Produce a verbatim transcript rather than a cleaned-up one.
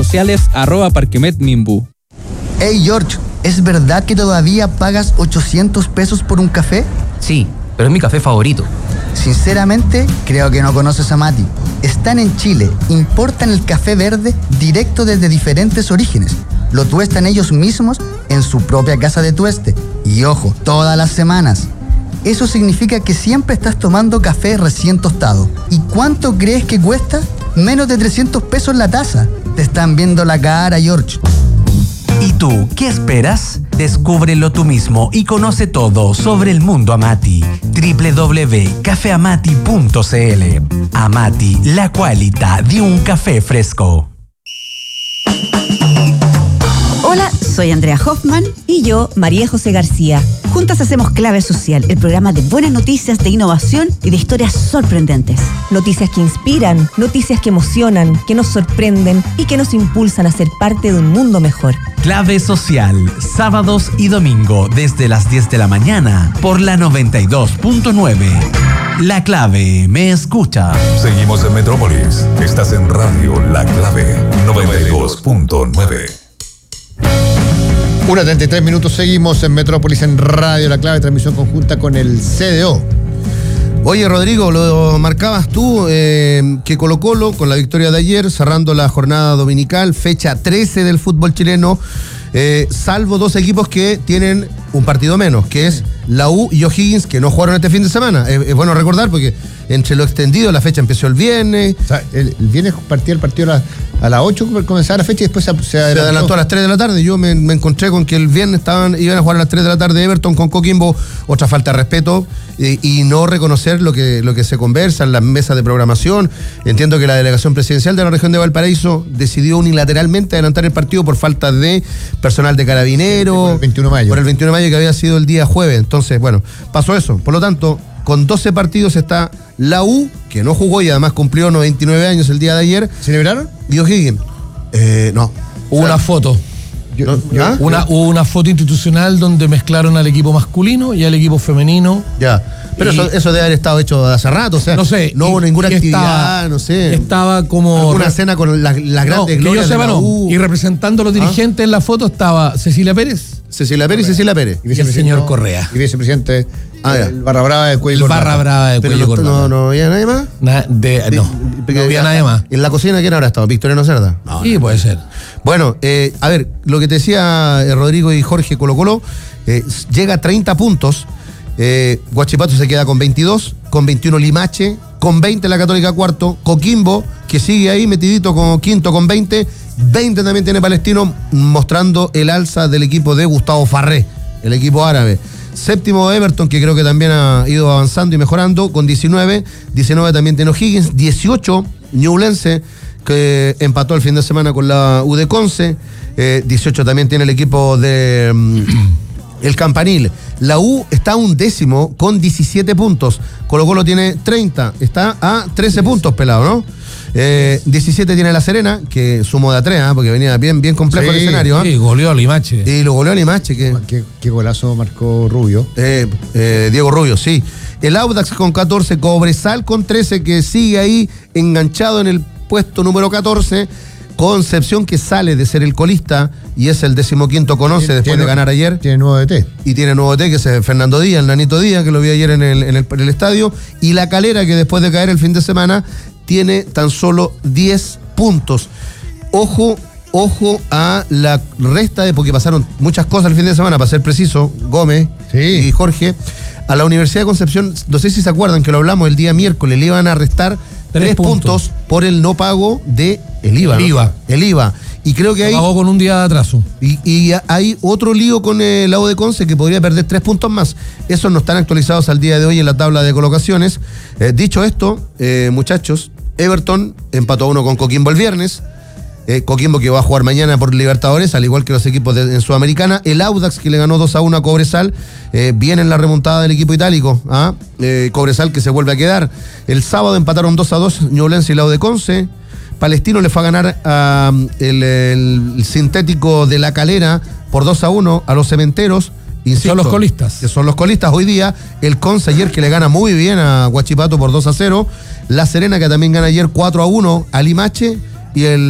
sociales arroba Parquemet Minbu. Hey George, ¿es verdad que todavía pagas ochocientos pesos por un café? Sí, pero es mi café favorito. Sinceramente, creo que no conoces a Mati. Están en Chile, importan el café verde directo desde diferentes orígenes. Lo tuestan ellos mismos en su propia casa de tueste. Y ojo, todas las semanas. Eso significa que siempre estás tomando café recién tostado. ¿Y cuánto crees que cuesta? Menos de trescientos pesos la taza. Te están viendo la cara, George. ¿Y tú, qué esperas? Descúbrelo tú mismo y conoce todo sobre el mundo Amati. doble u doble u doble u punto café amati punto c l. Amati, la qualità di un café fresco. Hola, soy Andrea Hoffman y yo, María José García. Juntas hacemos Clave Social, el programa de buenas noticias, de innovación y de historias sorprendentes. Noticias que inspiran, noticias que emocionan, que nos sorprenden y que nos impulsan a ser parte de un mundo mejor. Clave Social, sábados y domingo desde las diez de la mañana por la noventa y dos punto nueve. La Clave me escucha. Seguimos en Metrópolis. Estás en Radio La Clave noventa y dos punto nueve. una treinta y tres minutos, seguimos en Metrópolis en Radio La Clave, transmisión conjunta con el C D O. Oye, Rodrigo, lo marcabas tú, eh, que Colo-Colo, con la victoria de ayer, cerrando la jornada dominical, fecha trece del fútbol chileno, eh, salvo dos equipos que tienen un partido menos, que es la U y O'Higgins, que no jugaron este fin de semana. Es, es bueno recordar porque entre lo extendido, la fecha empezó el viernes. O sea, el, el viernes partía el partido a, la, a las ocho, comenzaba la fecha y después se, se, adelantó. se adelantó a las tres de la tarde. Yo me, me encontré con que el viernes estaban, iban a jugar a las tres de la tarde Everton con Coquimbo, otra falta de respeto, eh, y no reconocer lo que, lo que se conversa en las mesas de programación. Entiendo que la delegación presidencial de la región de Valparaíso decidió unilateralmente adelantar el partido por falta de personal de Carabineros. Por el veintiuno de mayo. Por el veintiuno de mayo, que había sido el día jueves. Entonces, bueno, pasó eso. Por lo tanto, con doce partidos está la U, que no jugó y además cumplió noventa y nueve años el día de ayer. ¿Celebraron? Y O'Higgins. Eh, no. Hubo o sea, una foto. Yo, ¿no? yo, una, hubo una foto institucional donde mezclaron al equipo masculino y al equipo femenino. Ya. Pero eso, eso debe haber estado hecho hace rato, o sea, no sé, no hubo y, ninguna y actividad, estaba, no sé. Estaba como una cena con las la grandes no, glorias que yo sepa, de la U. No. Y representando a los dirigentes ¿Ah? en la foto estaba Cecilia Pérez. Cecilia Pérez y Cecilia Pérez. Y, y el señor Correa. Y vicepresidente ah, el Barra Brava de Cuello El Barra Brava de Cuello Pero no, no, no había nadie más. Na, de, de, no, no había nadie más. ¿En la cocina quién habrá estado? ¿Victoriano Cerda? No, sí, no, puede ser. Bueno, eh, a ver, lo que te decía eh, Rodrigo y Jorge, Colo Colo eh, llega a treinta puntos. Eh, Huachipato se queda con veintidós, con veintiuno Limache, con veinte la Católica cuarto, Coquimbo, que sigue ahí metidito como quinto con veinte, veinte también tiene Palestino, mostrando el alza del equipo de Gustavo Farré, el equipo árabe. Séptimo Everton, que creo que también ha ido avanzando y mejorando, con diecinueve, diecinueve también tiene O'Higgins, dieciocho Ñublense, que empató el fin de semana con la U de Conce, eh, dieciocho también tiene el equipo de... Um, el Campanil. La U está a un décimo con diecisiete puntos. Colo Colo tiene treinta. Está a trece puntos, pelado, ¿no? Eh, diecisiete tiene La Serena, que sumó de a tres, ¿eh? Porque venía bien, bien complejo sí, el escenario. ¿eh? Sí, goleó a Limache. Y lo goleó a Limache. Que, ¿Qué, qué golazo marcó Rubio? Eh, eh, Diego Rubio, sí. El Audax con catorce, Cobresal con trece, que sigue ahí enganchado en el puesto número catorce. Concepción, que sale de ser el colista y es el decimoquinto con once después tiene, de ganar ayer. Tiene nuevo D T. Y tiene nuevo D T, que es Fernando Díaz, el Nanito Díaz, que lo vi ayer en el, en el, en el estadio. Y La Calera, que después de caer el fin de semana, tiene tan solo diez puntos. Ojo, ojo a la resta de, porque pasaron muchas cosas el fin de semana, para ser preciso, Gómez sí. y Jorge. A la Universidad de Concepción, no sé si se acuerdan que lo hablamos el día miércoles, le iban a restar Tres, tres puntos. puntos por el no pago de el IVA. El ¿no? IVA. El IVA. Y creo que hay. Pagó con un día de atraso. Y, y hay otro lío con el lado de Conce que podría perder tres puntos más. Esos no están actualizados al día de hoy en la tabla de colocaciones. Eh, dicho esto, eh, muchachos, Everton empató a uno con Coquimbo el viernes. Eh, Coquimbo, que va a jugar mañana por Libertadores, al igual que los equipos de, en Sudamericana. El Audax, que le ganó dos a uno a Cobresal, eh, viene en la remontada del equipo itálico. ¿ah? Eh, Cobresal, que se vuelve a quedar. El sábado empataron dos a dos Ñublense y Lau de Conce. Palestino le fue a ganar a, um, el, el, el sintético de La Calera por dos a uno a los Cementeros. Insisto, son los colistas. Que son los colistas hoy día. El Conce ayer, que le gana muy bien a Huachipato por dos a cero. La Serena, que también gana ayer cuatro a uno a Limache. Y el